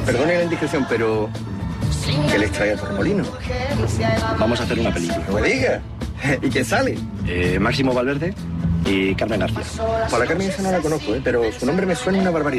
Perdone la indiscreción, pero ¿qué les trae a Torremolino? Vamos a hacer una película. No me diga. ¿Y quién sale? Máximo Valverde y Carmen García. Por la Carmen esa no la conozco, pero su nombre me suena una barbaridad.